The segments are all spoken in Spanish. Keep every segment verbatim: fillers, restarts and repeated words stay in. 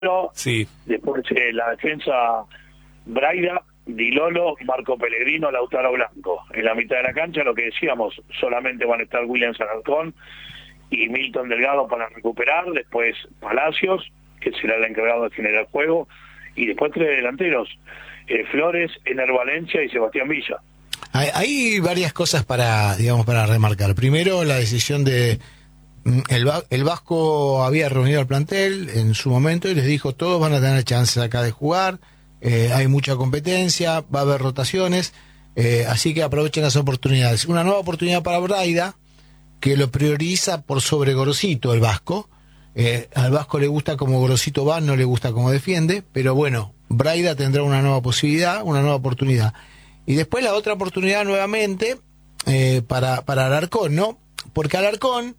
Sí. Después eh, la defensa Braida, Di Lolo, Marco Pellegrino, Lautaro Blanco. En la mitad de la cancha, lo que decíamos, solamente van a estar William Alarcón y Milton Delgado para recuperar, después Palacios, que será el encargado de generar juego, y después tres delanteros, eh, Flores, Ener Valencia y Sebastián Villa. Hay, hay varias cosas para, digamos, para remarcar. Primero, la decisión de el, el Vasco había reunido al plantel en su momento y les dijo: todos van a tener chances acá de jugar, eh, hay mucha competencia, va a haber rotaciones, eh, así que aprovechen las oportunidades. Una nueva oportunidad para Braida, que lo prioriza por sobre Gorosito, el Vasco. Eh, al Vasco le gusta como Gorosito va, no le gusta como defiende, pero bueno, Braida tendrá una nueva posibilidad, una nueva oportunidad. Y después la otra oportunidad nuevamente eh, para, para Alarcón, ¿no? Porque Alarcón,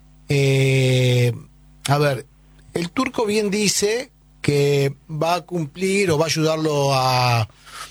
eh, a ver, el turco bien dice que va a cumplir o va a ayudarlo a,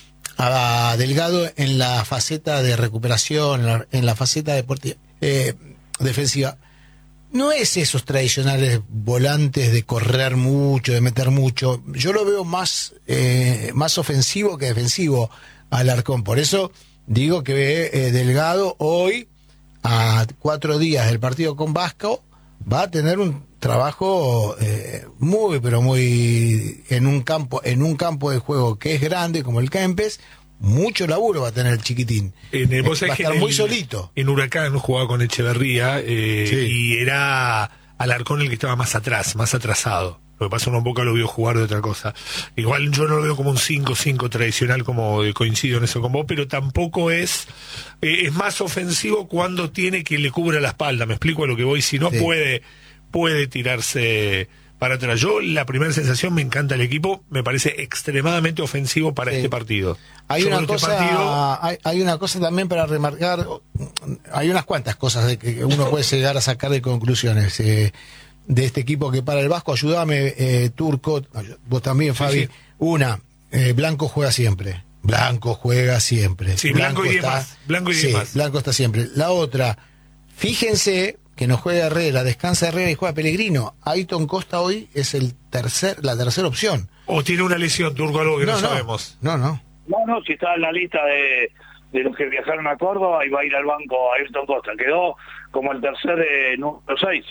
a Delgado en la faceta de recuperación, en la, en la faceta deportiva, eh, defensiva. No es esos tradicionales volantes de correr mucho, de meter mucho. Yo lo veo más, eh, más ofensivo que defensivo Alarcón. Por eso digo que eh, Delgado hoy, a cuatro días del partido con Vasco, va a tener un trabajo eh, muy, pero muy en un campo, en un campo de juego que es grande como el Kempes. Mucho laburo va a tener el chiquitín. En el, eh, va a estar en muy el, solito. En Huracán jugaba con Echeverría eh, sí. y era Alarcón el que estaba más atrás, más atrasado. Lo que pasa, uno poco lo vio jugar de otra cosa. Igual yo no lo veo como un cinco cinco tradicional, como coincido en eso con vos, pero tampoco es eh, es más ofensivo cuando tiene que le cubra la espalda. Me explico a lo que voy. Si no sí. puede puede tirarse para atrás. Yo, la primera sensación, me encanta el equipo, me parece extremadamente ofensivo para sí. este partido. Hay Yo una cosa, este partido... hay, hay una cosa también para remarcar, hay unas cuantas cosas de que uno puede llegar a sacar de conclusiones eh, de este equipo que para el Vasco. Ayúdame, eh, Turco, vos también, Fabi. Sí, sí. Una, eh, Blanco juega siempre. Blanco juega siempre. Sí, Blanco, Blanco y está, demás. Blanco y sí, demás. Blanco está siempre. La otra, fíjense que no juega Herrera, descansa Herrera y juega Pellegrino. Ayton Costa hoy es el tercer, la tercera opción. O tiene una lesión, Turco, algo que no, no, no sabemos. No, no. No, no, si está en la lista de, de los que viajaron a Córdoba y va a ir al banco Ayton Costa. Quedó como el tercer de número seis.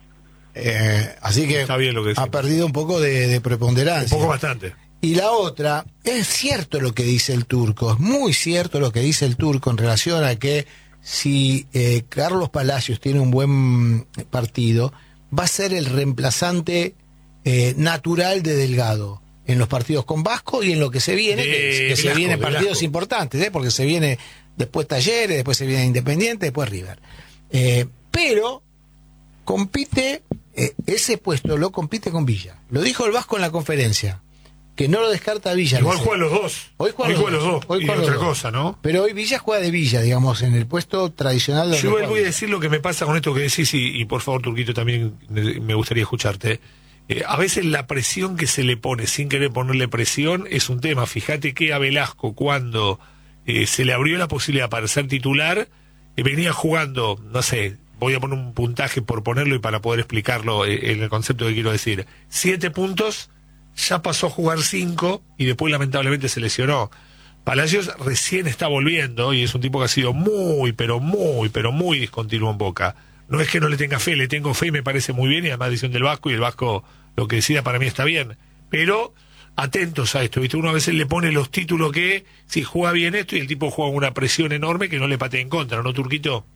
Eh, así que, está bien lo que ha perdido un poco de, de preponderancia. Un poco bastante. Y la otra, es cierto lo que dice el turco, es muy cierto lo que dice el turco en relación a que si eh, Carlos Palacios tiene un buen partido, va a ser el reemplazante eh, natural de Delgado en los partidos con Vasco y en lo que se viene, de, que, que se vienen partidos Velasco. importantes, ¿eh? Porque se viene después Talleres, después se viene Independiente, después River. Eh, pero compite, eh, ese puesto lo compite con Villa. Lo dijo el Vasco en la conferencia, que no lo descarta Villa. Igual juegan los dos. Hoy juegan los, los dos. Hoy y otra los cosa, ¿no? Pero hoy Villa juega de Villa, digamos, en el puesto tradicional. De Yo igual voy a decir lo que me pasa con esto que decís y, y por favor, Turquito, también me gustaría escucharte. Eh, a veces la presión que se le pone sin querer ponerle presión es un tema. Fíjate que a Velasco, cuando eh, se le abrió la posibilidad para ser titular, eh, venía jugando, no sé, voy a poner un puntaje por ponerlo y para poder explicarlo eh, en el concepto que quiero decir. Siete puntos, ya pasó a jugar cinco y después lamentablemente se lesionó. Palacios recién está volviendo y es un tipo que ha sido muy, pero muy, pero muy discontinuo en Boca. No es que no le tenga fe, le tengo fe y me parece muy bien, y además decisión del Vasco, y el Vasco lo que decida para mí está bien. Pero atentos a esto, ¿viste? Uno a veces le pone los títulos que si juega bien esto y el tipo juega una presión enorme que no le patee en contra, ¿no, Turquito?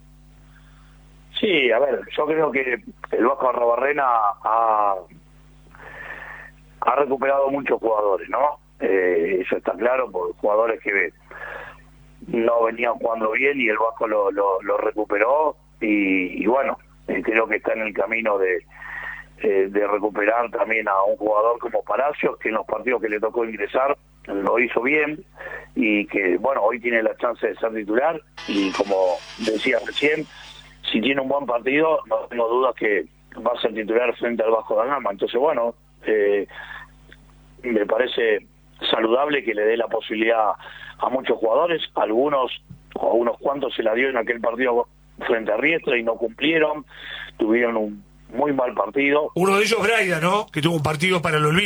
Sí, a ver, yo creo que el Vasco Arrobarrena ha, ha recuperado muchos jugadores, ¿no? Eh, eso está claro, por jugadores que no venían jugando bien y el Vasco lo, lo, lo recuperó. Y, y bueno, eh, creo que está en el camino de, eh, de recuperar también a un jugador como Palacios, que en los partidos que le tocó ingresar lo hizo bien y que, bueno, hoy tiene la chance de ser titular y como decía recién, si tiene un buen partido, no tengo dudas que va a ser titular frente al Vasco da Gama. Entonces, bueno, eh, me parece saludable que le dé la posibilidad a muchos jugadores, algunos o a unos cuantos se la dio en aquel partido frente a Riestra y no cumplieron, tuvieron un, muy mal partido. Uno de ellos, Braida, ¿no? Que tuvo un partido para el olvido.